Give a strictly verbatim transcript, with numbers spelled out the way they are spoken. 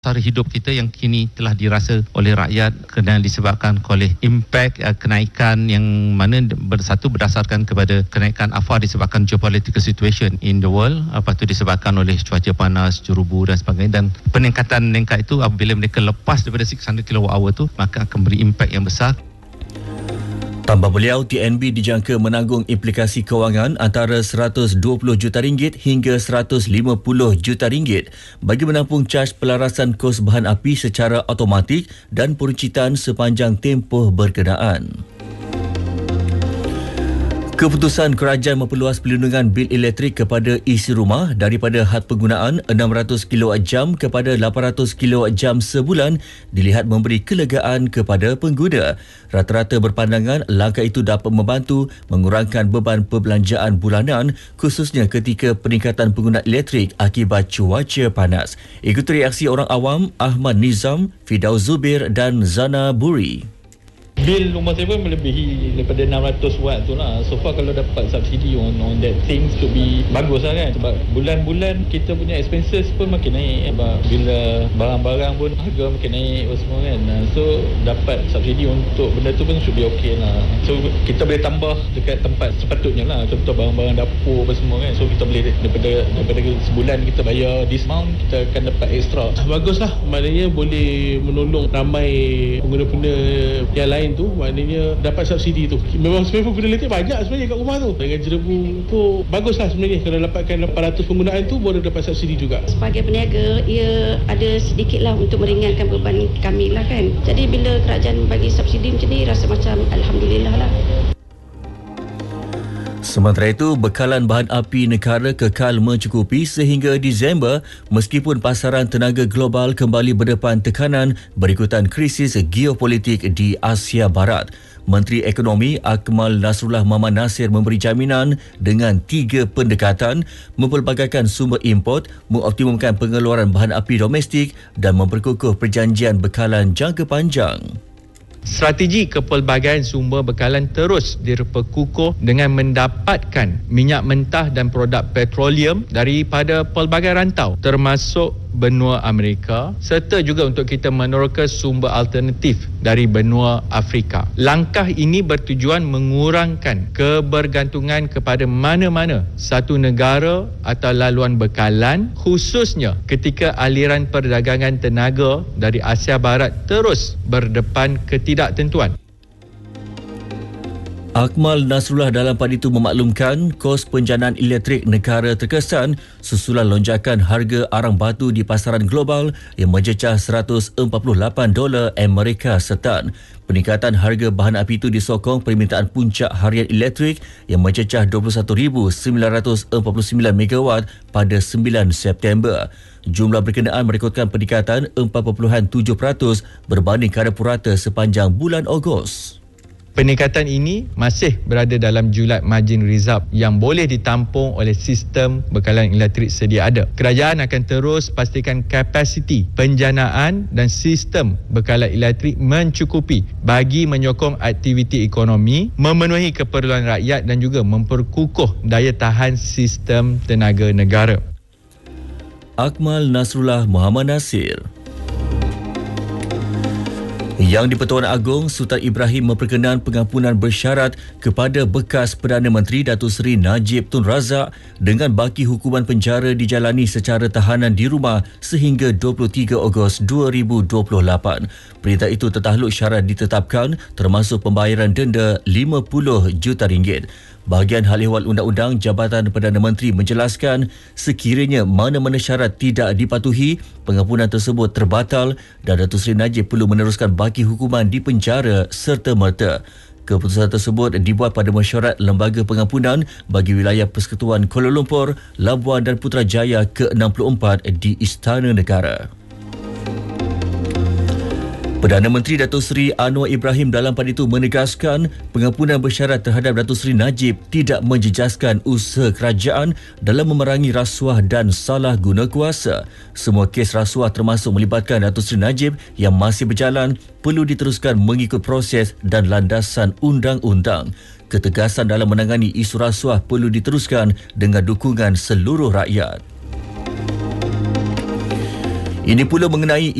Cara hidup kita yang kini telah dirasa oleh rakyat kena disebabkan oleh impak uh, kenaikan yang mana bersatu berdasarkan kepada kenaikan A F A disebabkan geopolitical situation in the world, lepas tu disebabkan oleh cuaca panas, jurubu dan sebagainya, dan peningkatan meningkat itu apabila mereka lepas daripada enam ratus kilowatt hour tu maka akan beri impak yang besar. Tambah beliau, T N B dijangka menanggung implikasi kewangan antara seratus dua puluh juta ringgit hingga seratus lima puluh juta ringgit bagi menampung caj pelarasan kos bahan api secara automatik dan peruncitan sepanjang tempoh berkenaan. Keputusan kerajaan memperluas pelindungan bil elektrik kepada isi rumah daripada had penggunaan enam ratus kilowatt jam kepada lapan ratus kilowatt jam sebulan dilihat memberi kelegaan kepada pengguna. Rata-rata berpandangan langkah itu dapat membantu mengurangkan beban perbelanjaan bulanan khususnya ketika peningkatan pengguna elektrik akibat cuaca panas. Ikuti reaksi orang awam Ahmad Nizam, Fidaus Zubir dan Zana Buri. Bil rumah saya pun melebihi daripada enam ratus watt tu lah. So far kalau dapat subsidi on, on that things to be bagus lah kan. Sebab bulan-bulan kita punya expenses pun makin naik. Sebab bila barang-barang pun harga makin naik semua kan. So dapat subsidi untuk benda tu pun should be okay lah. So kita boleh tambah dekat tempat sepatutnya lah. Contoh barang-barang dapur apa semua kan. So kita boleh daripada, daripada sebulan kita bayar this amount, kita akan dapat extra. Bagus lah. Maknanya boleh menolong ramai pengguna-pengguna yang lain tu, maknanya dapat subsidi tu. Memang sebenarnya pengguna elektrik banyak sebenarnya kat rumah tu. Dengan jerebu tu baguslah sebenarnya kalau dapatkan lapan ratus penggunaan tu boleh dapat subsidi juga. Sebagai peniaga, ia ada sedikitlah untuk meringankan beban kami lah kan. Jadi bila kerajaan bagi subsidi macam ni rasa macam alhamdulillah lah. Sementara itu, bekalan bahan api negara kekal mencukupi sehingga Disember meskipun pasaran tenaga global kembali berdepan tekanan berikutan krisis geopolitik di Asia Barat. Menteri Ekonomi Akmal Nasrullah Muhammad Nasir memberi jaminan dengan tiga pendekatan: mempelbagaikan sumber import, mengoptimumkan pengeluaran bahan api domestik dan memperkukuh perjanjian bekalan jangka panjang. Strategi kepelbagaian sumber bekalan terus diperkukuh dengan mendapatkan minyak mentah dan produk petroleum daripada pelbagai rantau termasuk benua Amerika serta juga untuk kita meneroka sumber alternatif dari benua Afrika. Langkah ini bertujuan mengurangkan kebergantungan kepada mana-mana satu negara atau laluan bekalan khususnya ketika aliran perdagangan tenaga dari Asia Barat terus berdepan ketidaktentuan. Akmal Nasrullah dalam pada itu memaklumkan kos penjanaan elektrik negara terkesan susulan lonjakan harga arang batu di pasaran global yang mencecah seratus empat puluh lapan dolar Amerika setan. Peningkatan harga bahan api itu disokong permintaan puncak harian elektrik yang mencecah dua puluh satu ribu sembilan ratus empat puluh sembilan megawatt pada sembilan September. Jumlah berkenaan merekodkan peningkatan empat puluh tujuh peratus berbanding kadar purata sepanjang bulan Ogos. Peningkatan ini masih berada dalam julat margin reserve yang boleh ditampung oleh sistem bekalan elektrik sedia ada. Kerajaan akan terus pastikan kapasiti penjanaan dan sistem bekalan elektrik mencukupi bagi menyokong aktiviti ekonomi, memenuhi keperluan rakyat dan juga memperkukuh daya tahan sistem tenaga negara. Akmal Nasrullah Muhammad Nasir. Yang di-Pertuan Agong, Sultan Ibrahim memperkenan pengampunan bersyarat kepada bekas Perdana Menteri Datuk Seri Najib Tun Razak dengan baki hukuman penjara dijalani secara tahanan di rumah sehingga dua puluh tiga Ogos dua ribu dua puluh lapan. Perintah itu tertakluk syarat ditetapkan termasuk pembayaran denda lima puluh juta ringgit. Bahagian Hal Ehwal Undang-Undang Jabatan Perdana Menteri menjelaskan sekiranya mana-mana syarat tidak dipatuhi, pengampunan tersebut terbatal dan Datuk Seri Najib perlu meneruskan baki hukuman di penjara serta-merta. Keputusan tersebut dibuat pada mesyuarat Lembaga Pengampunan bagi wilayah Persekutuan Kuala Lumpur, Labuan dan Putrajaya ke enam puluh empat di Istana Negara. Perdana Menteri Datuk Seri Anwar Ibrahim dalam pada itu menegaskan pengampunan bersyarat terhadap Datuk Seri Najib tidak menjejaskan usaha kerajaan dalam memerangi rasuah dan salah guna kuasa. Semua kes rasuah termasuk melibatkan Datuk Seri Najib yang masih berjalan perlu diteruskan mengikut proses dan landasan undang-undang. Ketegasan dalam menangani isu rasuah perlu diteruskan dengan dukungan seluruh rakyat. Ini pula mengenai